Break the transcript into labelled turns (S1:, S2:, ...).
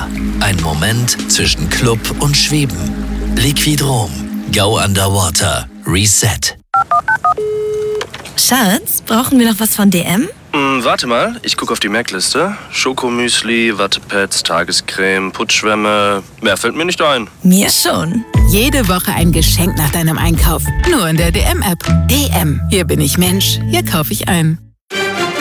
S1: Wasser. Ein Moment zwischen Club und Schweben. Liquidrom. Go Underwater. Reset.
S2: Schatz, brauchen wir noch was von DM?
S3: Warte mal, ich gucke auf die Merkliste. Schokomüsli, Wattepads, Tagescreme, Putzschwämme. Mehr fällt mir nicht ein.
S2: Mir schon.
S4: Jede Woche ein Geschenk nach deinem Einkauf. Nur in der DM-App. DM. Hier bin ich Mensch. Hier kaufe ich ein.